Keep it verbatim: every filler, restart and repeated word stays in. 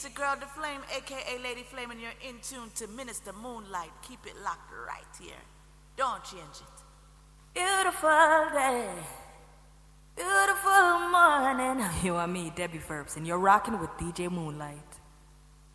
It's the girl, The Flame, aka Lady Flame, and you're in tune to Minister Moonlight. Keep it locked right here. Don't change it. Beautiful day, beautiful morning. You and me, Debbie Verbs, and you're rocking with D J Moonlight.